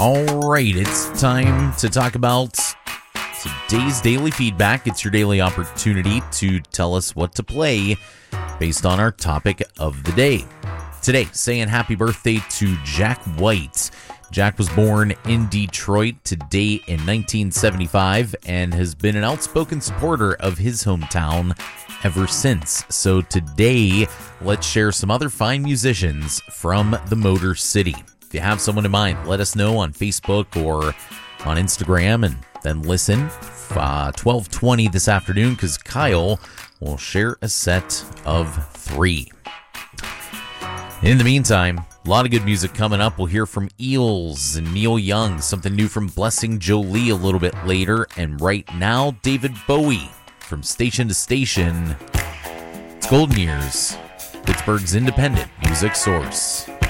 All right, it's time to talk about today's daily feedback. It's your daily opportunity to tell us what to play based on our topic of the day. Today, saying happy birthday to Jack White. Jack was born in Detroit today in 1975 and has been an outspoken supporter of his hometown ever since. So today, let's share some other fine musicians from the Motor City. If you have someone in mind, let us know on Facebook or on Instagram, and then listen 12:20 this afternoon because Kyle will share a set of 3. In the meantime, a lot of good music coming up. We'll hear from Eels and Neil Young, something new from Blessing Jolie a little bit later, and right now, David Bowie from Station to Station. It's Golden Years, Pittsburgh's independent music source.